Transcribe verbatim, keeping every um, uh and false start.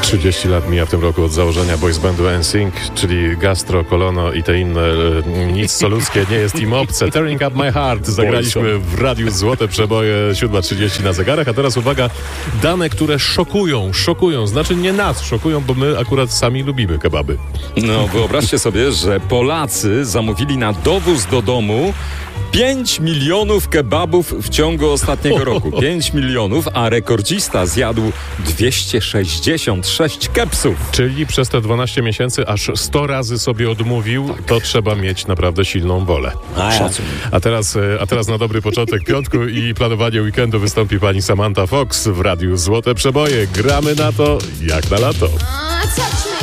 trzydzieści lat mija w tym roku od założenia boys bandu N Sync, czyli Gastro, Kolono i te inne, nic co ludzkie nie jest im obce. Tearing Up My Heart zagraliśmy w radiu Złote Przeboje, siódma trzydzieści na zegarach, a teraz uwaga, dane, które szokują, szokują, znaczy nie nas szokują, bo my akurat sami lubimy kebaby. No wyobraźcie sobie, że Polacy zamówili na dowóz do domu pięć milionów kebabów w ciągu ostatniego roku. pięć milionów, a rekordzista zjadł dwieście sześćdziesiąt sześć kepsów. Czyli przez te dwanaście miesięcy aż sto razy sobie odmówił, tak. To trzeba mieć naprawdę silną wolę. A, ja. a, teraz, a teraz na dobry początek piątku i planowanie weekendu wystąpi pani Samantha Fox w radiu Złote Przeboje. Gramy na to jak na lato.